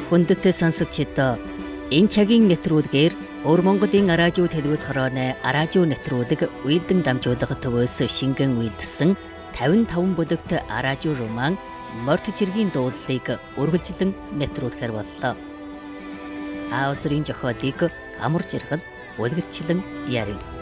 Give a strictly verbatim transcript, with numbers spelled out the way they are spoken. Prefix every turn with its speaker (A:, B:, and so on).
A: Хүндэт сонсогчид энэ цагийн нэвтрүүлгээр Өр Монголын араажуу телевиз хорооны араажуу нэвтрүүлэг үйлдэн дамжуулах төвөөс шингэн үйлдсэн тавин таван бүлэгт араажуу роман Морт чиргийн дуулалыг үргэлжлэн нэвтрүүлэхээр боллоо. Аавсрын зохиолыг амар жаргал үлгэрчлэн ярив.